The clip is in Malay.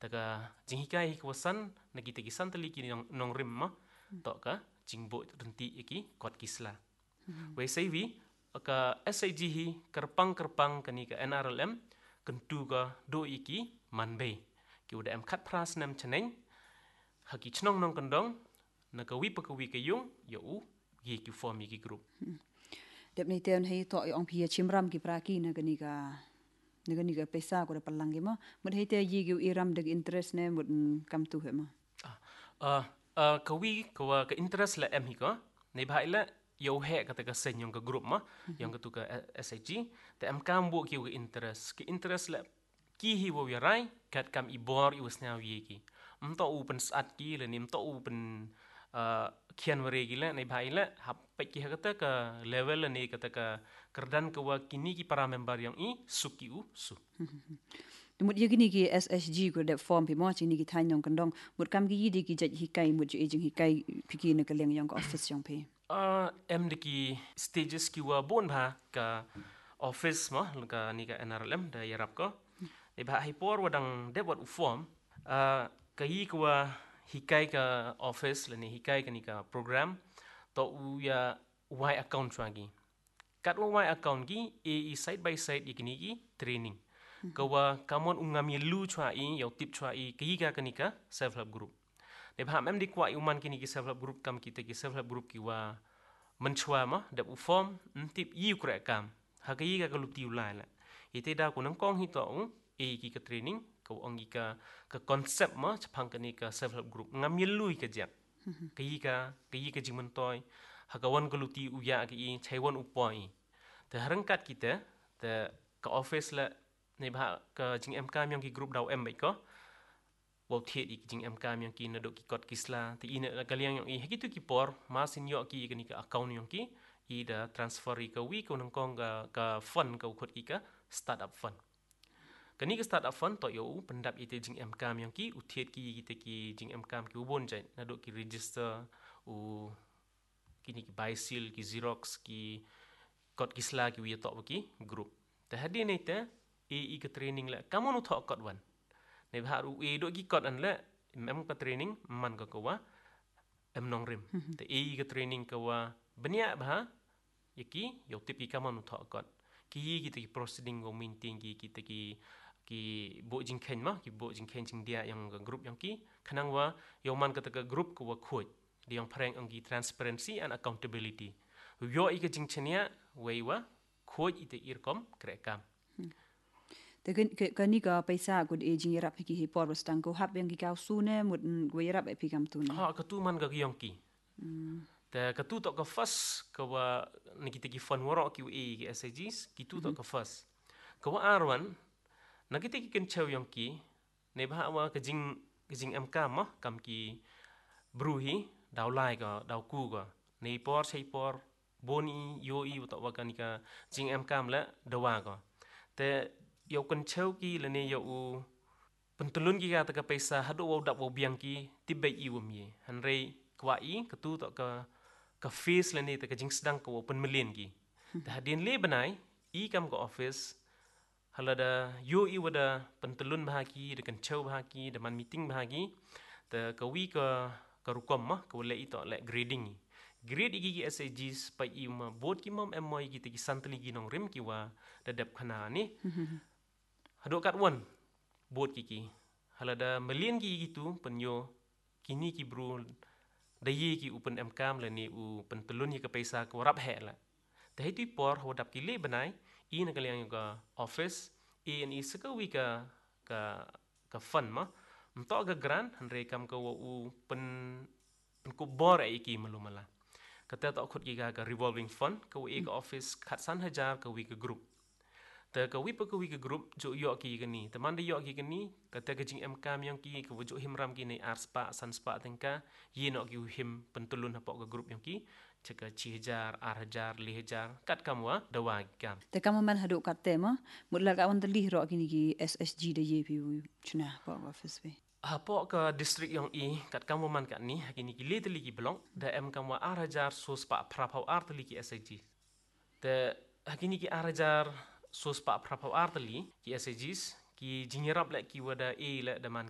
Taka jinghikai kawasan nagi tegi santali ki nong rim ma tok ka jingbo renti iki kot kisla. Wei saivi ka SIG hi kerpang kani ka NRLM kentu ka do iki manbe. Ki udah kat pras nem ceneng haki chnong nong kendong na ka wi pa ka wi ka yung ya u gi ki form iki group. Dep ni ten hei to ong pia chimram ki praki na gani ka pesa ko da palang gi ma mud hei te yi gi iram de interest ne mud kam tu he ma. Ka wi ka interest la em hi ko nei bhai la yo he ka ta ka sen yung ka group ma yung ka tu ka SIG te em kam bu ki ki interest la ki hi wo ya rai kat kam I bor I was now yi ki mto u pen sat ki le ni mto u pen kian wari gila nei bhai la hap pe ki kata ka level la nei kata ka kerdan ka wa kini ki para member yang I suki u su. Mud ye gini ki SSG ko de form pi mo chi ni ki thain yong kandong mud kam gi yidi ki jaj hikai mud ju ejing hikai piki na ka leng yong ka office yong pe. Em de ki stages ki wa bon bha ka office mo ka ni ka NRLM da yarap ko nei bha hi por wadang de wat u form ka yi ko wa hikai ka office la ni hikai ka ni ka program to u ya y account chwangi kat y account gi e side by side ikini gi training kawa kamon ungami lu chwa I yaw tip chwa I ki ka ni ka self help group ne bha mem di kwa uman kini ki self help group kam kita ki self help group ki wa menchwa ma da u form tip yi kra kam ha ka yi ka lu ti ulai la ite da ko nang kong hi to ki ka training ko ong ka concept ma chapang ka ni ka self help group ngami lu ka jak ki ka jimen toy ha ka wan ka lu ti u ya ki chaiwan u poi te harangkat kita te ka office la nei bha ka jing em kam yang ki group daw em bai ko wo thiet I jing em kam yang ki na do ki kot kisla ti ina kaliang yang hakitu ki por ma sin yo ki ni ka account yang ki da transfer ka wi ko nang kong ka fund ka khot ki ka startup fund kani ka startup fund to yo pendap ite jing em kam yang ki u thiet ki kita ki jing em kam ki u bon jai na do ki register u kini ki buy seal ki xerox ki kot kisla ki wi to ki group te hadi nei te ka training la kamu nu tho kot wan nei bha ru do ki kot an la mem ka training man ka wa em nong rim te ka training ka wa benya bha yaki yo tip ki kamu nu tho kot ki kita ki proceeding go maintain ki kita ki bo jing khen ma ki bo jing khen jing dia yang group yang ki khanang wa yo man ka ta group ko wa khoj di yang prank ang ki transparency and accountability yo I ka jing chenia wei wa khoj ite irkom krekam Te kani ka pesa ko de ejing yarap ki hi por stang ko hap yang ki ka su ne mud go yarap e pi kam tu ne. Ka tu man ka yang ki te ka tu to ka first ka wa ni kita ki fun woro ki ki SAGs ki tu to ka first ka wa arwan na kita ki ken cheu yang ki ne bha wa ka jing em kam ma kam ki bruhi daw lai ka daw ku ka nei por sei por boni yo I to wa ka ni ka jing em kam la dawa ka te yo ken cheu ki la ne yo u pentulun ki ka ta ka pesa hadu wa dap wa biang ki tibai I wum ye hanrei kwa I ka tu to ka face la ne ta ka jing sedang ka pen million ki ta hadin le banai I kam ka office halada yo I wada pentulun bahagi de kan cheu bahagi de man meeting bahagi ta ka wi ka rukom ma ka le I to le grading grade igi SAGs pa I ma board ki mom em moi ki ti santli gi nong rim ki wa da dep khana ni hado kat one board ki halada million ki gitu penyo kini ki bro da yi ki upen em kam la ni u pentulun ki ka pesa ko rap he la te hitu por ho dap ki le banai I na kaliang ka office ni saka wi ka fund ma mto ga grant hanre kam ka u pen ku bor ki malumala kata to khut ki ka revolving fund ka ka office khat san hajar ka wi ka group te ka wi pa ka wi ka group jo yo ki ni teman de yo ki ni kata ka jing em kam yang ki ka jo himram ki ni art spa san spa tengka yi no ki him pentulun hapo ka group yang ki ceka cihajar arhajar lihajar kat kamwa dawa kam te kam man hadu kat tema mudla ka on dali ro ki ni ki SSG de ye pi chuna pa office be hapo ka district yang kat kamu man kat ni hakini ki le teli ki blok da em kamwa arhajar sos pa prapau arteli ki SSG te hakini ki arhajar sos pa prapau arteli ki SSGs ki jingerap lek ki wada la daman